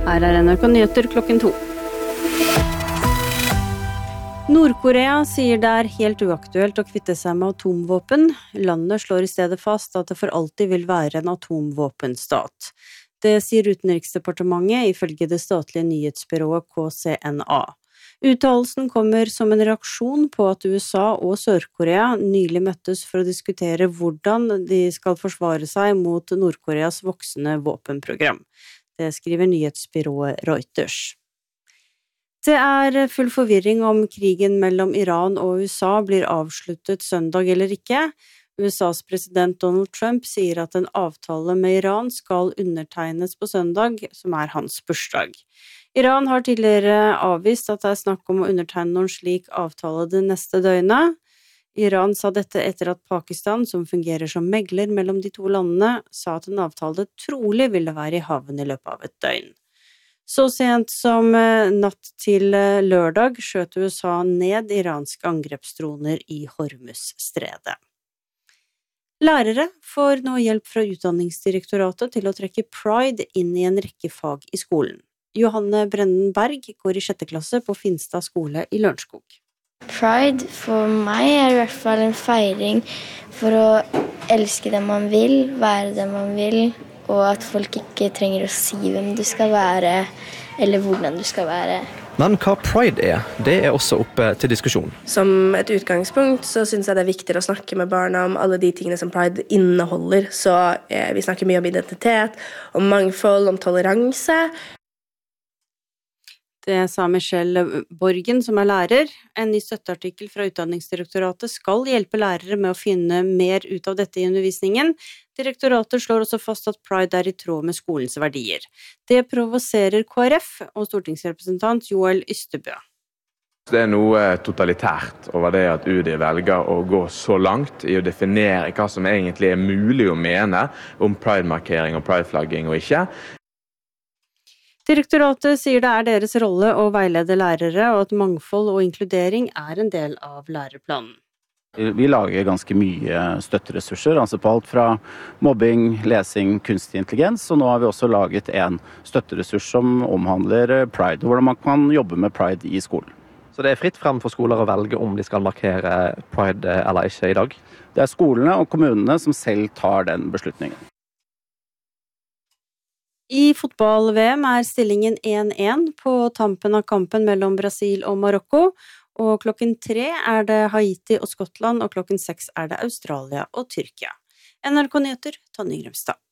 Her NRK Nyheter klokken 2. Nord-Korea sier det helt uaktuelt å kvitte seg med atomvåpen. Landet slår i stedet fast at det for alltid vil være en atomvåpenstat. Det sier Utenriksdepartementet ifølge det statlige nyhetsbyrået KCNA. Uttalelsen kommer som en reaksjon på at USA og Sør-Korea nylig møttes for å diskutere hvordan de skal forsvare seg mot Nord-Koreas voksende våpenprogram. Det skriver nyhetsbyrået Reuters. Det full forvirring om krigen mellom Iran og USA blir avsluttet søndag eller ikke. USAs president Donald Trump sier at en avtale med Iran skal undertegnes på søndag, som hans bursdag. Iran har tidligere avvist at det snakk om å undertegne noen slik avtale det neste døgnet. Iran sa dette etter at Pakistan, som fungerer som megler mellom de to landene, sa at en avtale trolig ville være i havn i løpet av et døgn. Så sent som natt til lørdag skjøt USA ned iranske angrepsdroner i Hormuzstredet. Lærere får nå hjelp fra Utdanningsdirektoratet til å trekke pride inn i en rekke fag i skolen. Johanne Brennen Berg går i 6. klasse på Finstad skole i Lørenskog. Pride for meg i hvert fall en feiring for å elske det man vil, være det man vil, og at folk ikke trenger å si hvem du skal være, eller hvordan du skal være. Men hva pride det også oppe til diskusjon. Som et utgangspunkt så synes jeg det viktigere å snakke med barna om alle de tingene som pride inneholder. Så vi snakker mye om identitet, om mangfold, om toleranse. Det sa Michelle Borgen, som lærer. En ny støtteartikkel fra Utdanningsdirektoratet skal hjelpe lærere med å finne mer ut av dette i undervisningen. Direktoratet slår også fast at pride i tråd med skolens verdier. Det provoserer KrF og stortingsrepresentant Joel Ystebø. Det noe totalitært over det at UD velger å gå så langt i å definere hva som egentlig mulig å mene om pride-markering og pride-flagging og ikke. Direktoratet sier det deres rolle å veilede lærere, og at mangfold og inkludering en del av læreplanen. Vi lager ganske mye støtteressurser, altså på alt fra mobbing, lesing, kunstig intelligens, og nå har vi også laget en støtteressurs som omhandler pride, og hvordan man kan jobbe med pride i skolen. Så det fritt frem for skoler å velge om de skal markere pride eller ikke i dag? Det skolene og kommunene som selv tar den beslutningen. I fotball-VM stillingen 1-1 på tampen av kampen mellom Brasil og Marokko, og klokken 3 det Haiti og Skottland, og klokken 6 det Australia og Tyrkia. NRK Nyheter, Tonje Grimstad.